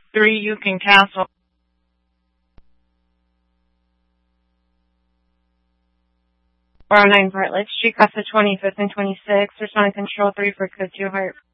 3 Yukon Castle. Bar 9 Bartlett Street, class of 25th and 26th. Responding control 3 for code 2 Heart.